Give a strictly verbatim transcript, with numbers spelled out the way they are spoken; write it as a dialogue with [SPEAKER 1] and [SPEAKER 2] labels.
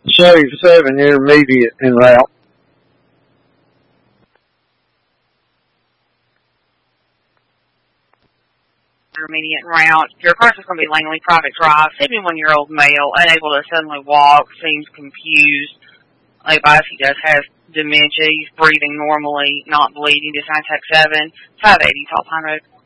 [SPEAKER 1] Chevy seven intermediate en route.
[SPEAKER 2] Intermediate route. Your person's going to be Langley Private Drive. seventy-one-year-old male, unable to suddenly walk, seems confused. Advise he does have dementia. He's breathing normally, not bleeding. Just contact seven five eighty Top Pine Road.